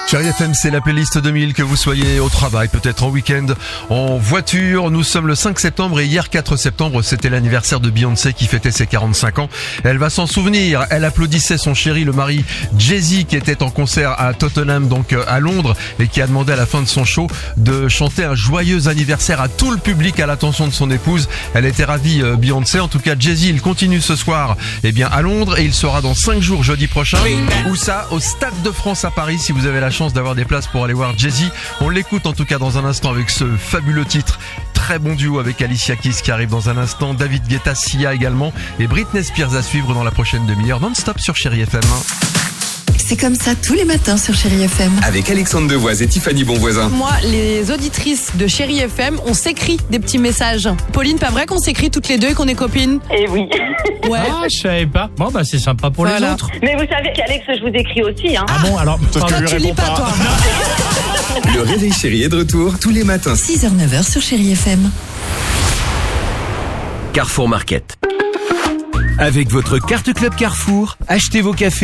Chérie FM, c'est la playlist 2000, que vous soyez au travail, peut-être en week-end, en voiture. Nous sommes le 5 septembre et hier 4 septembre, c'était l'anniversaire de Beyoncé qui fêtait ses 45 ans. Elle va s'en souvenir. Elle applaudissait son chéri, le mari Jay-Z, qui était en concert à Tottenham, donc à Londres, et qui a demandé à la fin de son show de chanter un joyeux anniversaire à tout le public à l'attention de son épouse. Elle était ravie, Beyoncé. En tout cas, Jay-Z, il continue ce soir, à Londres, et il sera dans 5 jours, jeudi prochain. Où ça? Au Stade de France à Paris, si vous avez la chance d'avoir des places pour aller voir Jay-Z. On l'écoute en tout cas dans un instant avec ce fabuleux titre. Très bon duo avec Alicia Keys qui arrive dans un instant. David Guetta, Sia également. Et Britney Spears à suivre dans la prochaine demi-heure. Non-stop sur Chérie FM. C'est comme ça tous les matins sur Chérie FM. Avec Alexandre Devoise et Tiffany Bonvoisin. Moi, les auditrices de Chérie FM, on s'écrit des petits messages. Pauline, pas vrai qu'on s'écrit toutes les deux et qu'on est copines? Eh oui. Ouais. Ah, je savais pas. Bon, bah, c'est sympa pour les autres. Mais vous savez qu'Alex, je vous écris aussi, hein. Ah bon, alors, Toi, tu lis pas, toi. Le Réveil Chérie est de retour tous les matins. 6h, 9h sur Chérie FM. Carrefour Market. Avec votre carte Club Carrefour, achetez vos cafés